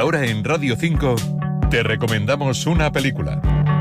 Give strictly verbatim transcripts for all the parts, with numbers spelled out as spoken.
ahora en Radio cinco te recomendamos una película.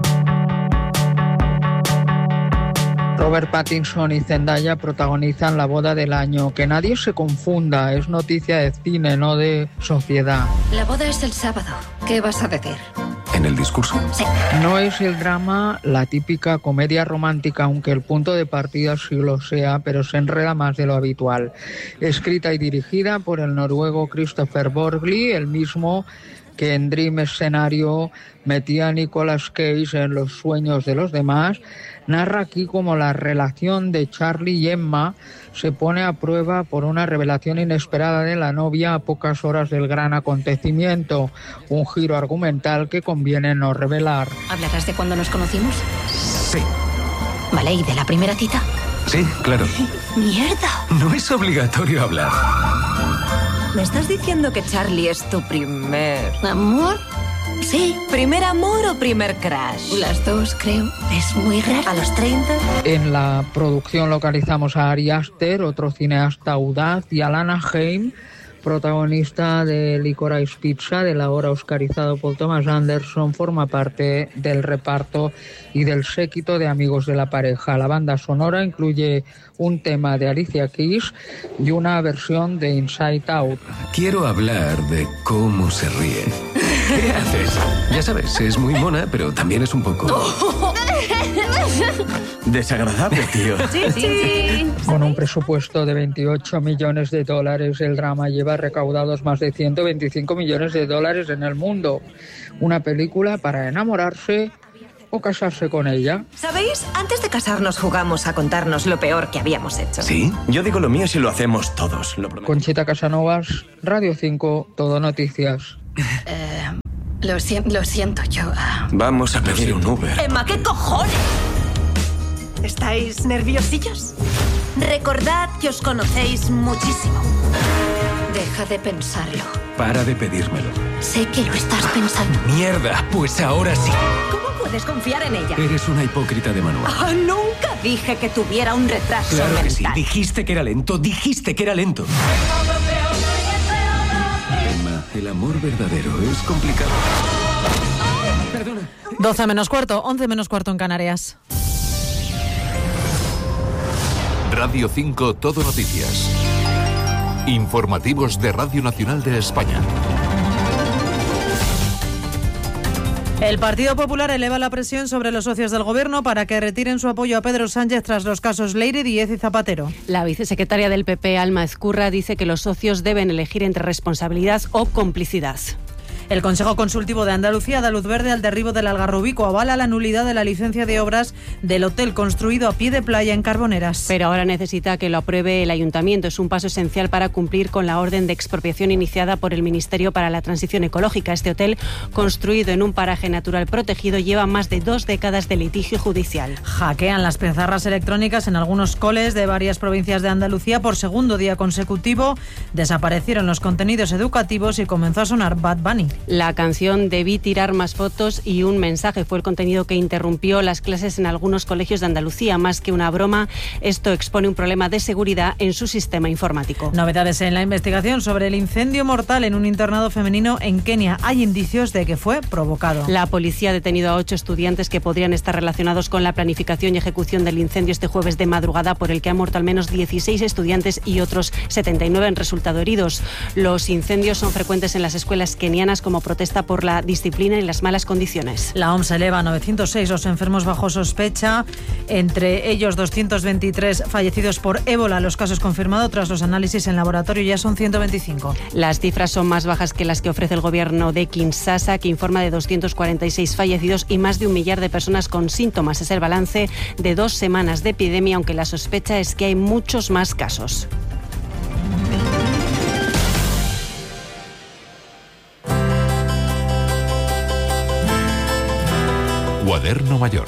Robert Pattinson y Zendaya protagonizan la boda del año. Que nadie se confunda, es noticia de cine, no de sociedad. La boda es el sábado. ¿Qué vas a decir? ¿En el discurso? Sí. No es el drama la típica comedia romántica, aunque el punto de partida sí lo sea, pero se enreda más de lo habitual. Escrita y dirigida por el noruego Christopher Borgli, el mismo que en Dream Escenario metía a Nicolas Cage en los sueños de los demás, narra aquí cómo la relación de Charlie y Emma se pone a prueba por una revelación inesperada de la novia a pocas horas del gran acontecimiento, un giro argumental que conviene no revelar. ¿Hablarás de cuando nos conocimos? Sí. Vale, ¿y de la primera cita? Sí, claro. ¡Mierda! No es obligatorio hablar. ¿Me estás diciendo que Charlie es tu primer... ¿Amor? Sí. ¿Primer amor o primer crush? Las dos, creo. Es muy raro. ¿A los treinta? En la producción localizamos a Ari Aster, otro cineasta audaz, y a Lana Haim, protagonista de Licorice Pizza, del ahora oscarizado Paul Thomas Anderson, forma parte del reparto y del séquito de amigos de la pareja. La banda sonora incluye un tema de Alicia Keys y una versión de Inside Out. Quiero hablar de cómo se ríe. ¿Qué haces? Ya sabes, es muy mona, pero también es un poco... desagradable, tío. Sí, sí. Con un presupuesto de veintiocho millones de dólares, el drama lleva recaudados más de ciento veinticinco millones de dólares en el mundo. Una película para enamorarse o casarse con ella. ¿Sabéis? Antes de casarnos jugamos a contarnos lo peor que habíamos hecho. ¿Sí? Yo digo lo mío si lo hacemos todos, lo prometo. Conchita Casanovas, Radio cinco, Todo Noticias. Eh, lo, si- lo siento, yo... ah, Vamos a pedir un Uber. Emma, ¿qué cojones? ¿Estáis nerviosillos? Recordad que os conocéis muchísimo. deja de pensarlo. Para de pedírmelo. Sé que lo estás pensando. ¡Mierda! Pues ahora sí. ¿Cómo puedes confiar en ella? Eres una hipócrita de manual. Ah, nunca dije que tuviera un retraso Claro mental. que sí. Dijiste que era lento. Dijiste que era lento. Emma, el amor verdadero es complicado. Perdona. doce menos cuarto, once menos cuarto en Canarias. Radio cinco Todo Noticias. Informativos de Radio Nacional de España. El Partido Popular eleva la presión sobre los socios del Gobierno para que retiren su apoyo a Pedro Sánchez tras los casos Leire, Díez y Zapatero. La vicesecretaria del P P, Alma Ezcurra, dice que los socios deben elegir entre responsabilidad o complicidad. El Consejo Consultivo de Andalucía da luz verde al derribo del Algarrobico, avala la nulidad de la licencia de obras del hotel construido a pie de playa en Carboneras. Pero ahora necesita que lo apruebe el Ayuntamiento. Es un paso esencial para cumplir con la orden de expropiación iniciada por el Ministerio para la Transición Ecológica. Este hotel, construido en un paraje natural protegido, lleva más de dos décadas de litigio judicial. Hackean las pizarras electrónicas en algunos coles de varias provincias de Andalucía por segundo día consecutivo. Desaparecieron los contenidos educativos y comenzó a sonar Bad Bunny. La canción Debí tirar más fotos y un mensaje fue el contenido que interrumpió las clases en algunos colegios de Andalucía. Más que una broma, esto expone un problema de seguridad en su sistema informático. Novedades en la investigación sobre el incendio mortal en un internado femenino en Kenia. Hay indicios de que fue provocado. La policía ha detenido a ocho estudiantes que podrían estar relacionados con la planificación y ejecución del incendio este jueves de madrugada, por el que han muerto al menos dieciséis estudiantes y otros setenta y nueve han resultado heridos. Los incendios son frecuentes en las escuelas kenianas como protesta por la disciplina y las malas condiciones. La O M S eleva a novecientos seis los enfermos bajo sospecha, entre ellos doscientos veintitrés fallecidos por ébola. Los casos confirmados tras los análisis en laboratorio ya son ciento veinticinco. Las cifras son más bajas que las que ofrece el gobierno de Kinshasa, que informa de doscientos cuarenta y seis fallecidos y más de un millar de personas con síntomas. Es el balance de dos semanas de epidemia, aunque la sospecha es que hay muchos más casos. Cuaderno Mayor.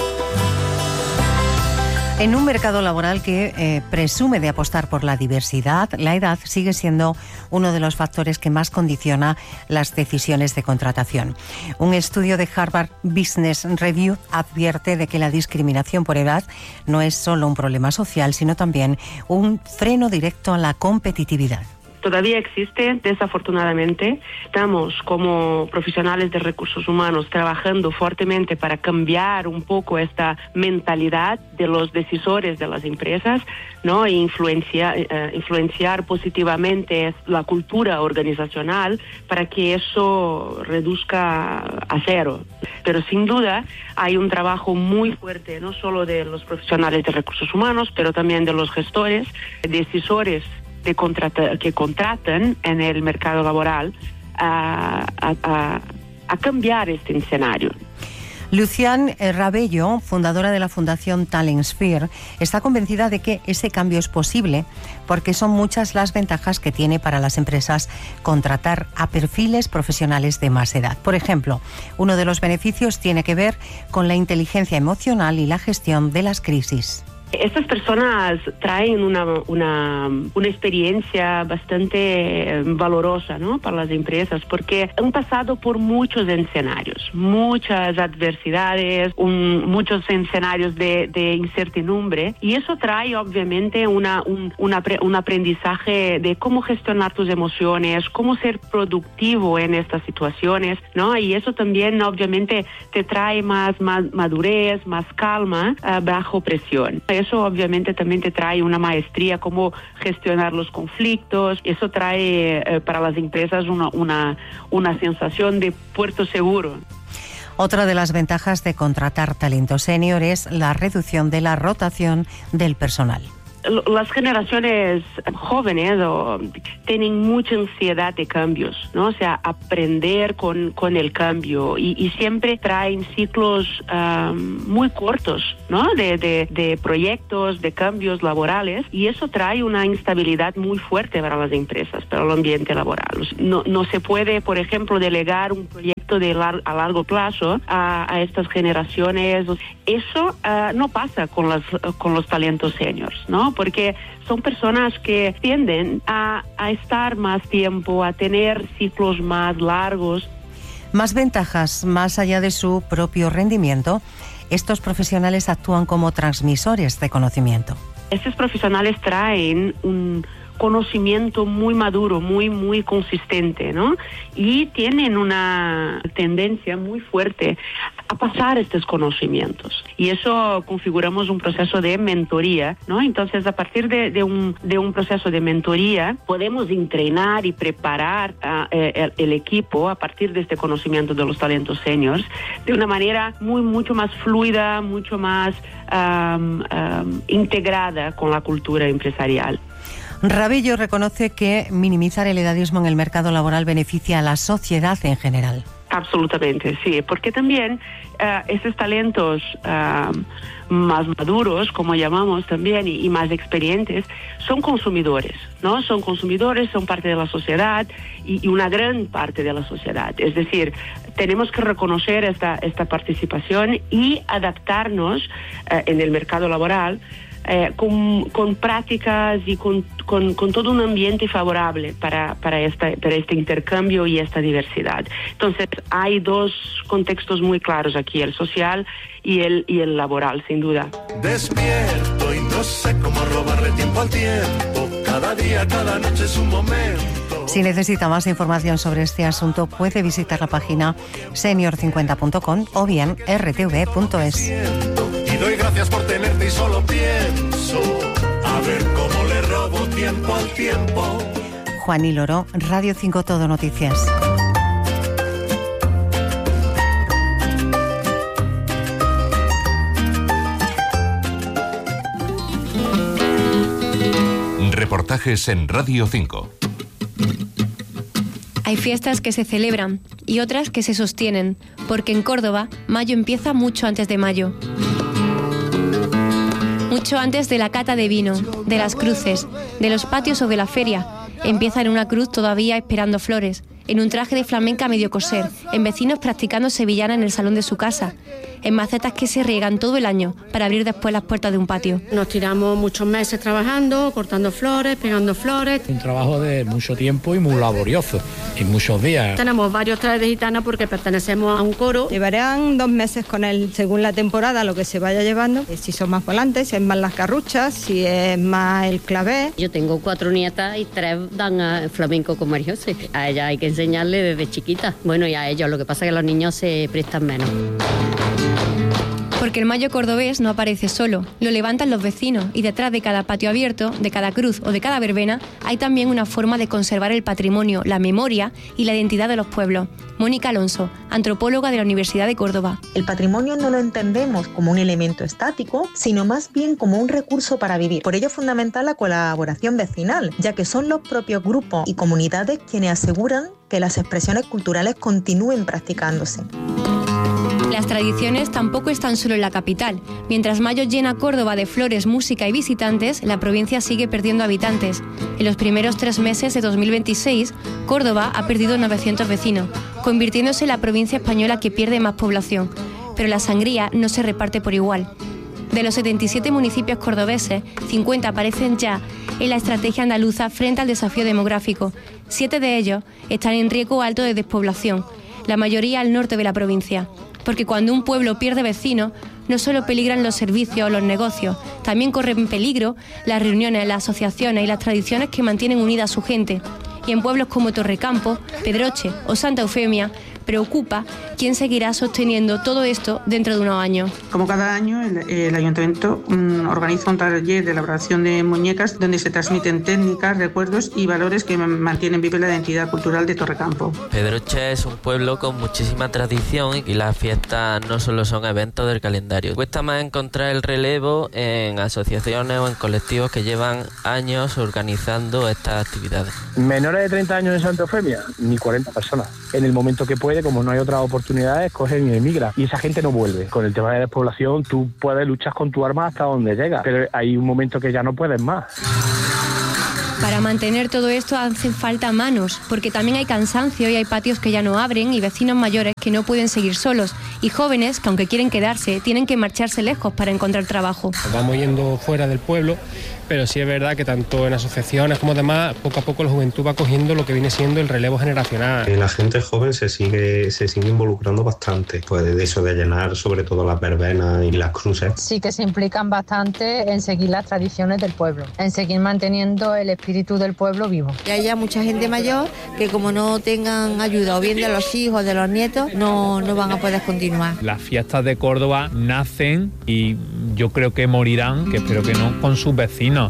En un mercado laboral que eh, presume de apostar por la diversidad, la edad sigue siendo uno de los factores que más condiciona las decisiones de contratación. Un estudio de Harvard Business Review advierte de que la discriminación por edad no es solo un problema social, sino también un freno directo a la competitividad. todavía existe, desafortunadamente. Estamos como profesionales de recursos humanos trabajando fuertemente para cambiar un poco esta mentalidad de los decisores de las empresas, ¿no? E influencia, eh, influenciar positivamente la cultura organizacional para que eso reduzca a cero. Pero sin duda hay un trabajo muy fuerte, no solo de los profesionales de recursos humanos, pero también de los gestores, decisores de contrata, que contratan en el mercado laboral a, a, a cambiar este escenario. Lucian Rabello, fundadora de la Fundación Talentsphere, está convencida de que ese cambio es posible porque son muchas las ventajas que tiene para las empresas contratar a perfiles profesionales de más edad. Por ejemplo, uno de los beneficios tiene que ver con la inteligencia emocional y la gestión de las crisis. Estas personas traen una, una, una experiencia bastante valorosa, ¿no? Para las empresas, porque han pasado por muchos escenarios, muchas adversidades, un, muchos escenarios de, de incertidumbre, y eso trae obviamente una, un, una, un aprendizaje de cómo gestionar tus emociones, cómo ser productivo en estas situaciones, ¿no? Y eso también obviamente te trae más, más madurez, más calma uh, bajo presión. Eso obviamente también te trae una maestría cómo gestionar los conflictos. Eso trae eh, para las empresas una, una, una sensación de puerto seguro. Otra de las ventajas de contratar talento senior es la reducción de la rotación del personal. Las generaciones jóvenes oh, tienen mucha ansiedad de cambios, ¿no? O sea, aprender con, con el cambio y, y siempre traen ciclos um, muy cortos, ¿no? De, de, de proyectos, de cambios laborales, y eso trae una instabilidad muy fuerte para las empresas, para el ambiente laboral. No, no se puede, por ejemplo, delegar un proyecto de lar- a largo plazo a, a estas generaciones. Eso uh, no pasa con, las, con los talentos seniors, ¿no? Porque son personas que tienden a, a estar más tiempo, a tener ciclos más largos. Más ventajas, más allá de su propio rendimiento, estos profesionales actúan como transmisores de conocimiento. Estos profesionales traen un conocimiento muy maduro, muy, muy consistente, ¿no? Y tienen una tendencia muy fuerte a pasar estos conocimientos. Y eso configuramos un proceso de mentoría, ¿no? Entonces, a partir de, de, un, de un proceso de mentoría, podemos entrenar y preparar uh, el, el equipo a partir de este conocimiento de los talentos seniors de una manera muy, mucho más fluida, mucho más um, um, integrada con la cultura empresarial. Rabello reconoce que minimizar el edadismo en el mercado laboral beneficia a la sociedad en general. Absolutamente, sí, porque también uh, estos talentos uh, más maduros, como llamamos también, y, y más experientes, son consumidores, ¿no? Son consumidores, son parte de la sociedad y, y una gran parte de la sociedad. Es decir, tenemos que reconocer esta, esta participación y adaptarnos uh, en el mercado laboral Eh, con, con prácticas y con, con, con todo un ambiente favorable para, para, esta, para este intercambio y esta diversidad. Entonces, hay dos contextos muy claros aquí, el social y el, y el laboral, sin duda. Despierto y no sé cómo robarle tiempo al tiempo. Cada día, cada noche es un momento. Si necesita más información sobre este asunto, puede visitar la página senior cincuenta punto com o bien r t v punto es. Y doy gracias por tenerte y solo pienso a ver cómo le robo tiempo al tiempo. Juan y Loro, Radio cinco Todo Noticias. Reportajes en Radio cinco. Hay fiestas que se celebran y otras que se sostienen, porque en Córdoba mayo empieza mucho antes de mayo. Mucho antes de la cata de vino, de las cruces, de los patios o de la feria. Empieza en una cruz todavía esperando flores, en un traje de flamenca a medio coser, en vecinos practicando sevillana en el salón de su casa, en macetas que se riegan todo el año para abrir después las puertas de un patio. Nos tiramos muchos meses trabajando, cortando flores, pegando flores. Un trabajo de mucho tiempo y muy laborioso, y muchos días. Tenemos varios trajes de gitana porque pertenecemos a un coro. Llevarán dos meses con él, según la temporada, lo que se vaya llevando. Si son más volantes, si es más las carruchas, si es más el clavé. Yo tengo cuatro nietas y tres dan a flamenco con María José. A ella hay que enseñarle desde chiquita. Bueno, y a ellos, lo que pasa es que los niños se prestan menos. Porque el mayo cordobés no aparece solo, lo levantan los vecinos y detrás de cada patio abierto, de cada cruz o de cada verbena, hay también una forma de conservar el patrimonio, la memoria y la identidad de los pueblos. Mónica Alonso, antropóloga de la Universidad de Córdoba. El patrimonio no lo entendemos como un elemento estático, sino más bien como un recurso para vivir. Por ello es fundamental la colaboración vecinal, ya que son los propios grupos y comunidades quienes aseguran que las expresiones culturales continúen practicándose. Las tradiciones tampoco están solo en la capital. Mientras mayo llena Córdoba de flores, música y visitantes, la provincia sigue perdiendo habitantes. En los primeros tres meses de dos mil veintiséis, Córdoba ha perdido novecientos vecinos, convirtiéndose en la provincia española que pierde más población. Pero la sangría no se reparte por igual. De los setenta y siete municipios cordobeses, cincuenta aparecen ya en la estrategia andaluza frente al desafío demográfico. Siete de ellos están en riesgo alto de despoblación, la mayoría al norte de la provincia. Porque cuando un pueblo pierde vecinos, no solo peligran los servicios o los negocios, también corren peligro las reuniones, las asociaciones y las tradiciones que mantienen unida a su gente. Y en pueblos como Torrecampo, Pedroche o Santa Eufemia, preocupa quién seguirá sosteniendo todo esto dentro de unos años. Como cada año, el, el Ayuntamiento um, organiza un taller de elaboración de muñecas donde se transmiten técnicas, recuerdos y valores que mantienen viva la identidad cultural de Torrecampo. Pedroche es un pueblo con muchísima tradición y las fiestas no solo son eventos del calendario. Cuesta más encontrar el relevo en asociaciones o en colectivos que llevan años organizando estas actividades. Menores de treinta años en Santa Eufemia, ni cuarenta personas. En el momento que puede, como no hay otras oportunidades, cogen y emigran. Y esa gente no vuelve. Con el tema de la despoblación, tú puedes luchar con tu arma hasta donde llegas, pero hay un momento que ya no puedes más. Para mantener todo esto hacen falta manos, porque también hay cansancio y hay patios que ya no abren y vecinos mayores que no pueden seguir solos y jóvenes que aunque quieren quedarse, tienen que marcharse lejos para encontrar trabajo. Vamos yendo fuera del pueblo, pero sí es verdad que tanto en asociaciones como demás, poco a poco la juventud va cogiendo lo que viene siendo el relevo generacional. La gente joven se sigue, se sigue involucrando bastante, pues de eso de llenar sobre todo las verbenas y las cruces. Sí que se implican bastante en seguir las tradiciones del pueblo, en seguir manteniendo el espíritu del pueblo vivo. Y hay ya mucha gente mayor que como no tengan ayuda o bien de los hijos, de los nietos, no, no van a poder continuar. Las fiestas de Córdoba nacen y yo creo que morirán, que espero que no, con sus vecinos.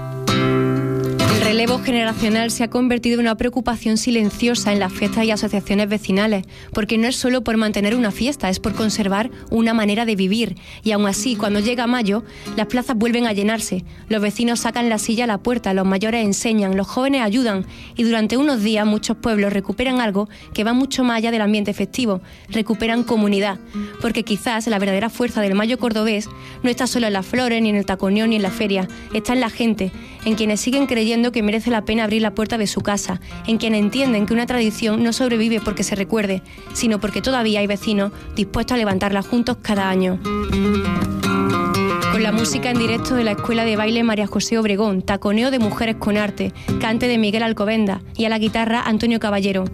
El relevo generacional se ha convertido en una preocupación silenciosa en las fiestas y asociaciones vecinales, porque no es solo por mantener una fiesta, es por conservar una manera de vivir. Y aún así, cuando llega mayo, las plazas vuelven a llenarse, los vecinos sacan la silla a la puerta, los mayores enseñan, los jóvenes ayudan, y durante unos días muchos pueblos recuperan algo que va mucho más allá del ambiente festivo, recuperan comunidad, porque quizás la verdadera fuerza del mayo cordobés no está solo en las flores, ni en el taconeo, ni en la feria, está en la gente, en quienes siguen creyendo que merece la pena abrir la puerta de su casa, en quienes entienden que una tradición no sobrevive porque se recuerde, sino porque todavía hay vecinos dispuestos a levantarla juntos cada año. Con la música en directo de la Escuela de Baile María José Obregón, taconeo de Mujeres con Arte, cante de Miguel Alcobenda y a la guitarra Antonio Caballero.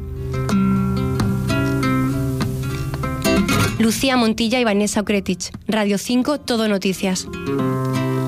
Lucía Montilla y Vanessa Okretich, Radio cinco, Todo Noticias.